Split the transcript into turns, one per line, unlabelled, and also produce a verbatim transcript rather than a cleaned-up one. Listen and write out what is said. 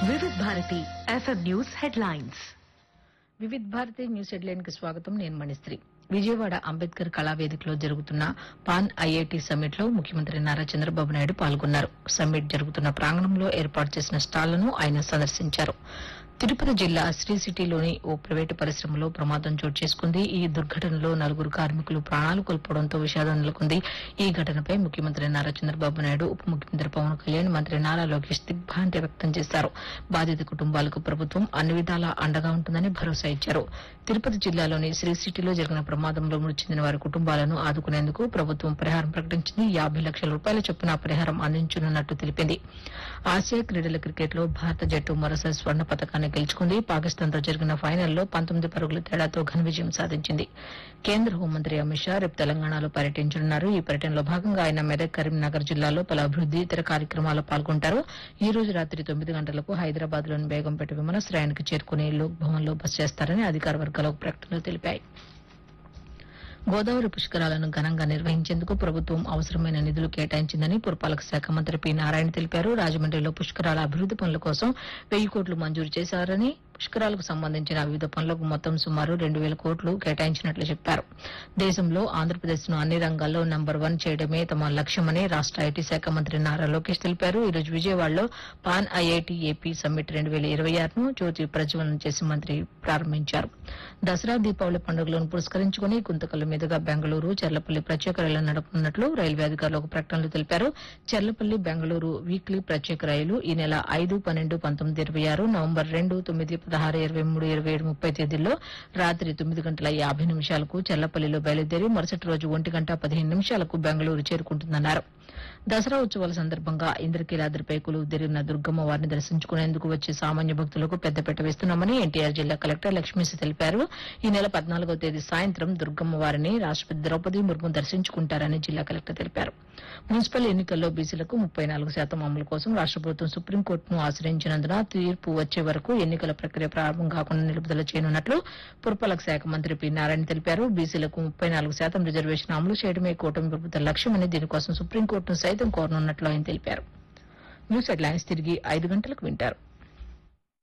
Vividh Bharati FM news headlines.
Vividh Bharati news headline కి స్వాగతం. నేను మణిశ్రీ. విజయవాడ అంబేద్కర్ కళావేదికలో జరుగుతున్న పాన్ ఐఐటి సమ్మిట్ లో ముఖ్యమంత్రి నారా చంద్రబాబు నాయుడు పాల్గొన్నారు. సమ్మిట్ జరుగుతున్న ప్రాంగణంలో ఏర్పాటు చేసిన స్టాళ్లను ఆయన సందర్శించారు. తిరుపతి జిల్లా శ్రీ సిటీలోని ఓ ప్రైవేటు పరిశ్రమలో ప్రమాదం చోటు చేసుకుంది. ఈ దుర్ఘటనలో నలుగురు కార్మికులు ప్రాణాలు కోల్పోవడంతో విషాదం నెలకొంది. ఈ ఘటనపై ముఖ్యమంత్రి నారా చంద్రబాబు నాయుడు, ఉప ముఖ్యమంత్రి పవన్ కళ్యాణ్, మంత్రి నారా లోకేష్ దిగ్భ్రాంతి వ్యక్తం చేశారు. బాధిత కుటుంబాలకు ప్రభుత్వం అన్ని విధాలా అండగా ఉంటుందని భరోసా ఇచ్చారు. తిరుపతి జిల్లాలోని శ్రీ సిటీలో జరిగిన ప్రమాదంలో మృతి చెందిన వారి కుటుంబాలను ఆదుకునేందుకు ప్రభుత్వం పరిహారం ప్రకటించింది. యాభై లక్షల రూపాయల చొప్పున పరిహారం అందించనున్నట్టు తెలిపింది. ఆసియా క్రీడల క్రికెట్లో భారత జట్టు మరోసారి స్వర్ణ పతకాన్ని గెలుచుకుంది. పాకిస్తాన్తో జరిగిన ఫైనల్లో పంతొమ్మిది పరుగుల తేడాతో ఘన విజయం సాధించింది. కేంద్ర హోంమంత్రి అమిత్ షా రేపు తెలంగాణలో పర్యటించనున్నారు. ఈ పర్యటనలో భాగంగా ఆయన మెదక్, కరీంనగర్ జిల్లాలో పలు అభివృద్ది ఇతర కార్యక్రమాల్లో పాల్గొంటారు. ఈ రోజు రాత్రి తొమ్మిది గంటలకు హైదరాబాద్ లోని బేగంపేట విమానాశ్రయానికి చేరుకుని లోక్ భవన్ లో బస చేస్తారని అధికార వర్గాలు ఒక ప్రకటనలో తెలిపాయి. గోదావరి పుష్కరాలను ఘనంగా నిర్వహించేందుకు ప్రభుత్వం అవసరమైన నిధులు కేటాయించిందని పురపాలక శాఖ మంత్రి పి నారాయణ తెలిపారు. రాజమండ్రిలో పుష్కరాల అభివృద్ది పనుల కోసం వెయ్యి కోట్లు మంజూరు చేశారని, పుష్కరాలకు సంబంధించిన వివిధ పనులకు మొత్తం సుమారు రెండు వేల కోట్లు కేటాయించినట్లు చెప్పారు. దేశంలో ఆంధ్రప్రదేశ్ ను అన్ని రంగాల్లో నంబర్ వన్ చేయడమే తమ లక్ష్యమని రాష్ట ఐటీ శాఖ మంత్రి నారా లోకేష్ తెలిపారు. ఈ రోజు విజయవాడలో పాన్ ఐఐటి ఏపీ సమ్మిట్ రెండు వేల ఇరవై ఆరును జ్యోతి ప్రజ్వలన చేసి మంత్రి ప్రారంభించారు. దసరా, దీపావళి పండుగలను పురస్కరించుకుని గుంతకల్లు మీదుగా బెంగళూరు, చెర్లపల్లి ప్రత్యేక రైళ్లు నడపనున్నట్లు రైల్వే అధికారులు ఒక ప్రకటనలో తెలిపారు. చెర్లపల్లి బెంగళూరు వీక్లీ ప్రత్యేక రైలు ఈ నెల ఐదు, పన్నెండు, పంతొమ్మిది, ఇరవై ఆరు, నవంబర్ రెండు, తొమ్మిది, పదహారు, ఇరవై మూడు, ఇరవై ఏడు, ముప్పై తేదీల్లో రాత్రి తొమ్మిది గంటల యాభై నిమిషాలకు చెర్లపల్లిలో బయలుదేరి మరుసటి రోజు ఒంటి గంట పదిహేను నిమిషాలకు బెంగళూరు చేరుకుంటుందన్నారు. దసరా ఉత్సవాల సందర్భంగా ఇంద్రకీలాద్రిపై కొలువు తీరిన దుర్గమ్మ వారిని దర్శించుకునేందుకు వచ్చే సామాన్య భక్తులకు పెద్దపీట వేస్తున్నామని ఎన్టీఆర్ జిల్లా కలెక్టర్ లక్ష్మీశ్రీ తెలిపారు. ఈ నెల పద్నాలుగో తేదీ సాయంత్రం దుర్గమ్మ వారిని రాష్టపతి ద్రౌపది ముర్ము దర్శించుకుంటారని జిల్లా కలెక్టర్ తెలిపారు. మున్సిపల్ ఎన్నికల్లో బీసీలకు ముప్పై నాలుగు శాతం అమలు కోసం రాష్ట ప్రభుత్వం సుప్రీంకోర్టును ఆశ్రయించినందున తీర్పు వచ్చే వరకు ఎన్నికల ప్రక్రియ ప్రారంభం కాకుండా నిలుపుదల చేయనున్నట్లు పురపాలక శాఖ మంత్రి పి నారాయణ తెలిపారు. బీసీలకు ముప్పై నాలుగు శాతం రిజర్వేషన్ అమలు చేయడమే కూటమి ప్రభుత్వ లక్ష్యమని, దీనికోసం సుప్రీంకోర్టును సైతం కోరనున్నట్లు ఆయన తెలిపారు. న్యూస్ హెడ్లైన్స్ తిరిగి ఐదు గంటలకు వింటారు.